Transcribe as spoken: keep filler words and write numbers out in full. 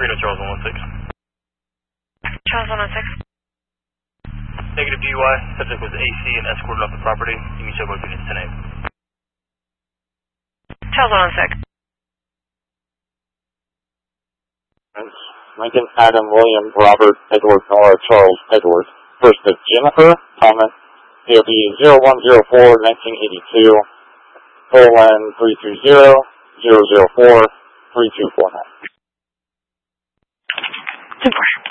Reno Charles one one six. Charles one one six. Negative D U I. Subject was A C and escorted off the property. You can show both units ten eight. Charles one one six. Lincoln, Adam, William, Robert, Edward, Nora, Charles, Edward. First is Jennifer, Thomas, C O B zero one zero four nineteen eighty-two, colon three two zero zero zero four three two four nine. Super.